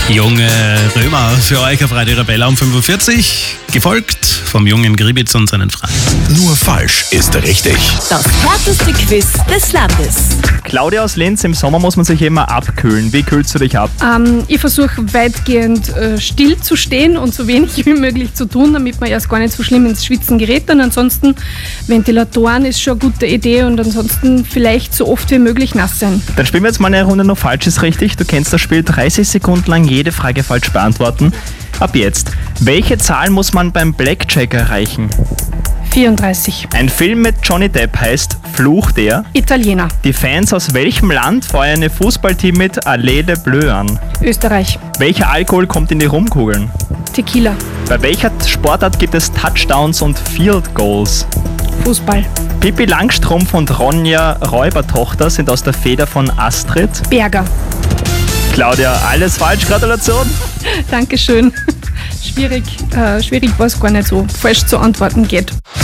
Junge Römer für euch auf Radio Arabella um 45, gefolgt vom jungen Gribitz und seinen Fragen. Nur falsch ist richtig. Das härteste Quiz des Landes. Claudia aus Linz, im Sommer muss man sich immer abkühlen. Wie kühlst du dich ab? Ich versuche weitgehend still zu stehen und so wenig wie möglich zu tun, damit man erst gar nicht so schlimm ins Schwitzen gerät. Und ansonsten Ventilatoren ist schon eine gute Idee und ansonsten vielleicht so oft wie möglich nass sein. Dann spielen wir jetzt mal eine Runde Nur falsch ist richtig. Du kennst das Spiel, 30 Sekunden lang jede Frage falsch beantworten. Ab jetzt. Welche Zahl muss man beim Blackjack erreichen? 34. Ein Film mit Johnny Depp heißt Fluch der. Italiener. Die Fans aus welchem Land feuern ihr Fußballteam mit Allez les Bleus an? Österreich. Welcher Alkohol kommt in die Rumkugeln? Tequila. Bei welcher Sportart gibt es Touchdowns und Field Goals? Fußball. Pippi Langstrumpf und Ronja Räubertochter sind aus der Feder von Astrid. Berger. Claudia, alles falsch, Gratulation. Dankeschön. Schwierig war es gar nicht so, falsch zu antworten geht.